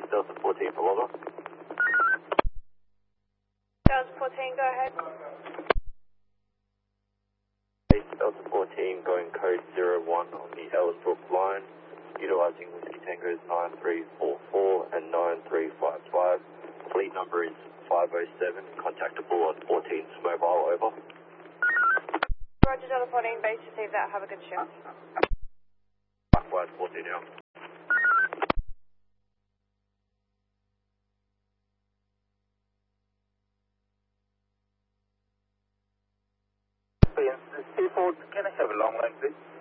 Base Delta 14 for Logger. Delta 14, go ahead. Base Delta 14 going code 01 on the Ellisbrook line, utilizing Whiskey Tango's 9344 and 9355. Fleet number is 507, contactable on 14's mobile, over. Roger, Delta 14, base received that, have a good shift. Likewise, 14 out. Seafood, can I have a long line, please?